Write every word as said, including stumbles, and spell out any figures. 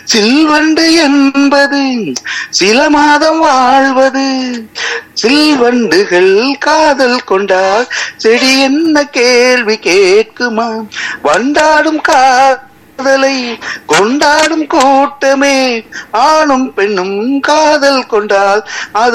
சில்வண்டு என்பது சில மாதம் வாழ்வது. சில்வண்டுகள் காதல் கொண்டால் செடி என்ன கேள்வி கேட்குமா? வண்டாடும் காதலை கொண்டாடும் கூட்டமே, ஆணும் பெண்ணும் காதல் கொண்டால் அது